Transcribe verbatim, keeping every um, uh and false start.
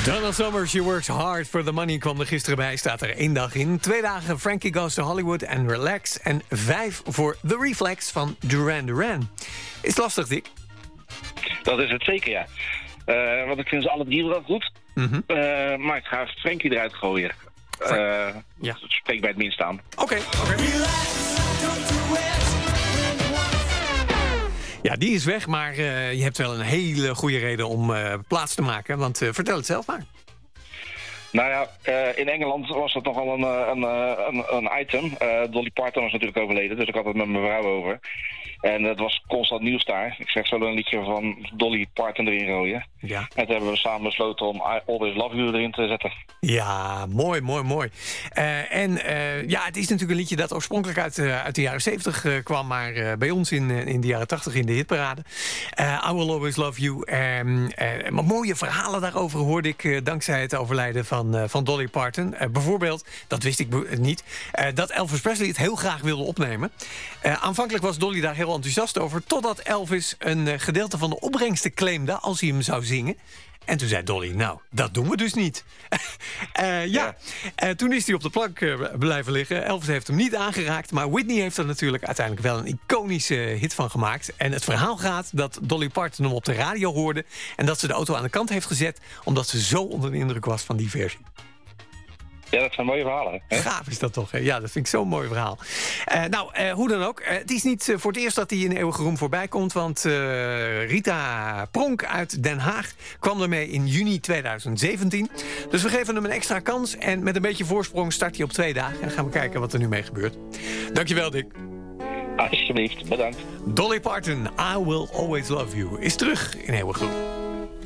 Donna Summer, She Works Hard for the Money kwam er gisteren bij. Staat er één dag in. Twee dagen Frankie Goes to Hollywood en Relax. En vijf voor The Reflex van Duran Duran. Is het lastig, Dick? Dat is het zeker, ja. Uh, want ik vind ze alle drie wel goed. Mm-hmm. Uh, maar ik ga Frankie eruit gooien. Uh, ja. Spreek bij het minst aan. Oké, okay, oké. Okay. Ja, die is weg, maar uh, je hebt wel een hele goede reden om uh, plaats te maken. Want uh, vertel het zelf maar. Nou ja, uh, in Engeland was dat nogal een, een, een, een item. Uh, Dolly Parton was natuurlijk overleden, dus ik had het met mijn vrouw over. En het was constant nieuws daar. Ik zeg, zullen we een liedje van Dolly Parton erin gooien? Ja. En toen hebben we samen besloten om I Always Love You erin te zetten. Ja, mooi, mooi, mooi. Uh, en uh, ja, het is natuurlijk een liedje dat oorspronkelijk uit, uh, uit de jaren zeventig uh, kwam, maar uh, bij ons in, in de jaren tachtig in de hitparade. Uh, I Will Always Love You. Um, uh, maar mooie verhalen daarover hoorde ik uh, dankzij het overlijden van, uh, van Dolly Parton. Uh, bijvoorbeeld, dat wist ik be- niet, uh, dat Elvis Presley het heel graag wilde opnemen. Uh, aanvankelijk was Dolly daar heel enthousiast over, totdat Elvis een uh, gedeelte van de opbrengsten claimde als hij hem zou zingen. En toen zei Dolly, nou, dat doen we dus niet. uh, ja, uh, toen is hij op de plank uh, blijven liggen. Elvis heeft hem niet aangeraakt, maar Whitney heeft er natuurlijk uiteindelijk wel een iconische hit van gemaakt. En het verhaal gaat dat Dolly Parton hem op de radio hoorde en dat ze de auto aan de kant heeft gezet, omdat ze zo onder de indruk was van die versie. Ja, dat zijn mooie verhalen. Hè? Gaaf is dat toch, hè? Ja, dat vind ik zo'n mooi verhaal. Uh, nou, uh, hoe dan ook. Uh, het is niet uh, voor het eerst dat hij in Eeuwige Roem voorbij komt, want uh, Rita Pronk uit Den Haag kwam ermee in juni tweeduizend zeventien. Dus we geven hem een extra kans en met een beetje voorsprong start hij op twee dagen. En gaan we kijken wat er nu mee gebeurt. Dankjewel, Dick. Alsjeblieft, bedankt. Dolly Parton, I Will Always Love You, is terug in Eeuwige Roem.